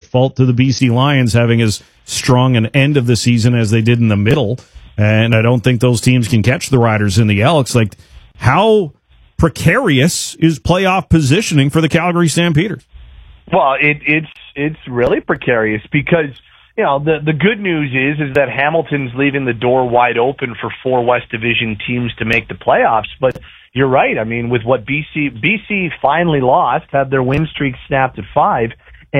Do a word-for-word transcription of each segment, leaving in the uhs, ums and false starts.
fault to the B C Lions having as strong an end of the season as they did in the middle. And I don't think those teams can catch the Riders and the Elks. Like, how precarious is playoff positioning for the Calgary Stampeders? Well, it, it's it's really precarious because, you know, the the good news is is that Hamilton's leaving the door wide open for four West Division teams to make the playoffs. But you're right. I mean, with what B C B C finally lost, had their win streak snapped at five,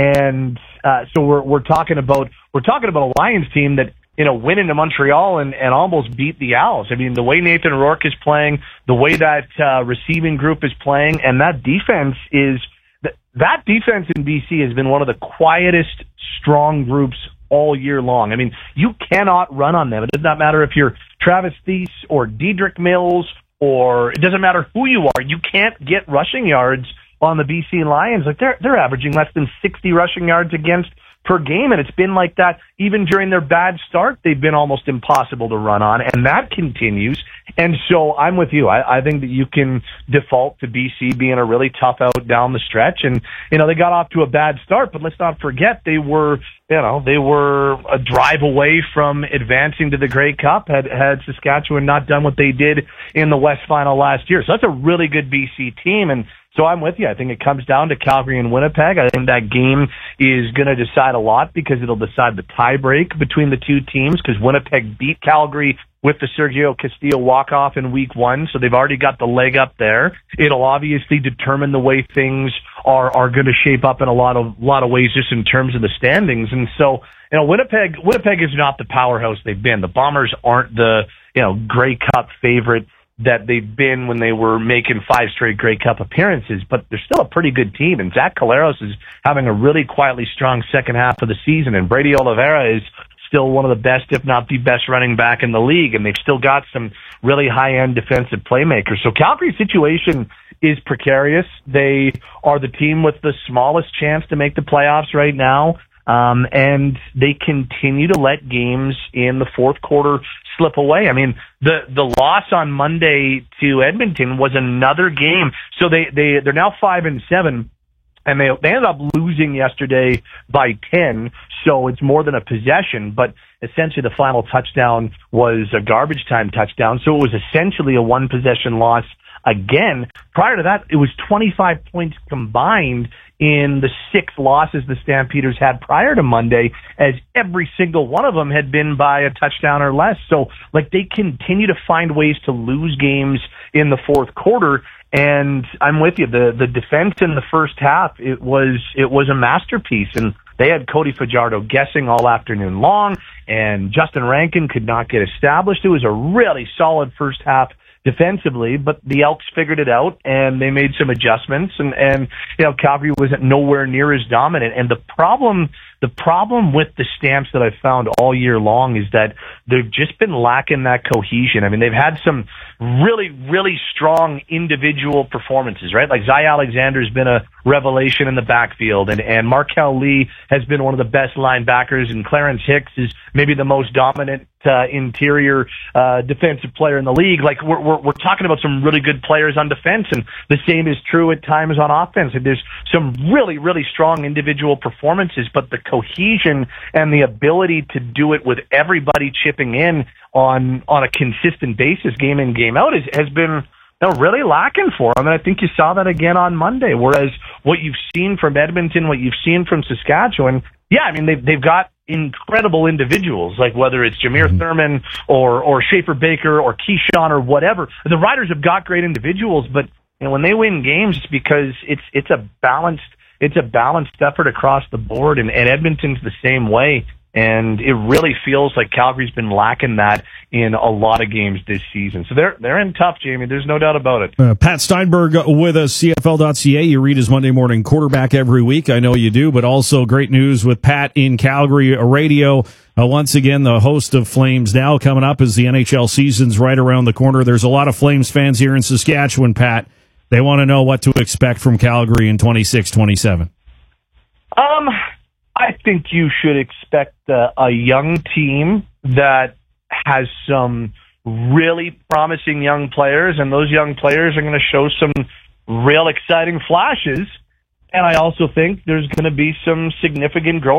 and uh, so we're we're talking about we're talking about a Lions team that, you know, went into Montreal and, and almost beat the Owls. I mean, the way Nathan Rourke is playing, the way that uh, receiving group is playing, and that defense is th- that defense in B C has been one of the quietest, strong groups all year long. I mean, you cannot run on them. It does not matter if you're Travis Thies or Dedrick Mills, or it doesn't matter who you are. You can't get rushing yards on the B C Lions. Like, they're they're averaging less than sixty rushing yards against per game, and it's been like that even during their bad start. They've been almost impossible to run on, and that continues. And so I'm with you. I, I think that you can default to B C being a really tough out down the stretch. And, you know, they got off to a bad start, but let's not forget they were, you know, they were a drive away from advancing to the Grey Cup had, had Saskatchewan not done what they did in the West Final last year. So that's a really good B C team. And so I'm with you. I think it comes down to Calgary and Winnipeg. I think that game is going to decide a lot because it'll decide the tiebreak between the two teams, because Winnipeg beat Calgary with the Sergio Castillo walk-off in week one, so they've already got the leg up there. It'll obviously determine the way things are are going to shape up in a lot of lot of ways just in terms of the standings. And so, you know, Winnipeg Winnipeg is not the powerhouse they've been. The Bombers aren't the, you know, Grey Cup favorite that they've been when they were making five straight Grey Cup appearances, but they're still a pretty good team. And Zach Collaros is having a really quietly strong second half of the season, and Brady Oliveira is still one of the best, if not the best, running back in the league, and they've still got some really high-end defensive playmakers. So Calgary's situation is precarious. They are the team with the smallest chance to make the playoffs right now, um, and they continue to let games in the fourth quarter slip away. I mean, the the loss on Monday to Edmonton was another game. So they, they, they're now five and seven. And they, they ended up losing yesterday by ten, so it's more than a possession, but essentially the final touchdown was a garbage time touchdown, so it was essentially a one-possession loss again. Prior to that, it was twenty-five points combined in the six losses the Stampeders had prior to Monday, as every single one of them had been by a touchdown or less. So, like, they continue to find ways to lose games in the fourth quarter. And I'm with you. The the defense in the first half, it was it was a masterpiece, and they had Cody Fajardo guessing all afternoon long, and Justin Rankin could not get established. It was a really solid first half defensively, but the Elks figured it out, and they made some adjustments, and, and you know, Calgary was nowhere near as dominant. And the problem the problem with the Stamps that I've found all year long is that they've just been lacking that cohesion. I mean, they've had some really, really strong individual performances, right? Like Zy Alexander's been a revelation in the backfield, and, and Markel Lee has been one of the best linebackers, and Clarence Hicks is maybe the most dominant uh, interior uh, defensive player in the league. Like, we're, we're, we're talking about some really good players on defense, and the same is true at times on offense. And there's some really, really strong individual performances, but the cohesion and the ability to do it with everybody chipping in on on a consistent basis, game in, game out, is, has been, you know, really lacking for them. And I think you saw that again on Monday. Whereas what you've seen from Edmonton, what you've seen from Saskatchewan, yeah, I mean, they've, they've got incredible individuals, like whether it's Jameer mm-hmm. Thurman or, or Schaefer Baker or Keyshawn or whatever. The Riders have got great individuals, but, you know, when they win games, it's because it's it's a balanced it's a balanced effort across the board, and, and Edmonton's the same way. And it really feels like Calgary's been lacking that in a lot of games this season. So they're they're in tough, Jamie. There's no doubt about it. Uh, Pat Steinberg with us, C F L dot C A. You read his Monday Morning Quarterback every week. I know you do, but also great news with Pat in Calgary Radio. Uh, once again, the host of Flames Now coming up as the N H L season's right around the corner. There's a lot of Flames fans here in Saskatchewan, Pat. They want to know what to expect from Calgary in twenty-six twenty-seven. Um... I think you should expect uh, a young team that has some really promising young players, and those young players are going to show some real exciting flashes. And I also think there's going to be some significant growth